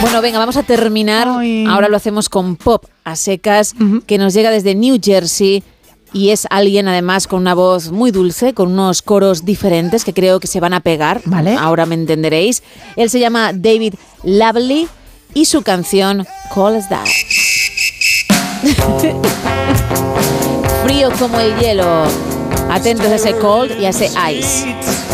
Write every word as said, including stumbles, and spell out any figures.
Bueno, venga, vamos a terminar. Ay. Ahora lo hacemos con pop a secas, Uh-huh. que nos llega desde New Jersey. Y es alguien, además, con una voz muy dulce, con unos coros diferentes que creo que se van a pegar. Vale. Ahora me entenderéis. Él se llama David Lovely y su canción Cold as That. Frío como el hielo. Atentos a ese cold y a ese ice.